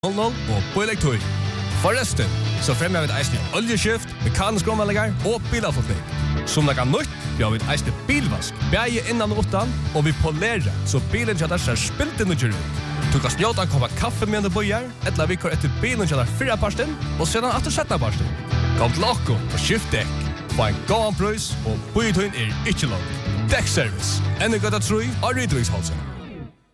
00 og Boilektoy. Forresten, så fremmer vi et eisende oljeskift, mekanisk omvallinger og bilafotning. Som lager nytt, vi har et eisende bilvask, bæge innan og utan, og vi polerer, så bilen kjøtter ser spilt inn og kjører ut. Du kan snjåta komme kaffe med en bøyer, eller vi kjører etter bilen kjøtter 4 parsten, og sedan etter 17 parsten. Kom til okko og skift dekk. Få en god prøys, og bøyetøyen ikke langt. Dekkservice. Enda godt at tro i, og Rydvigsholsen.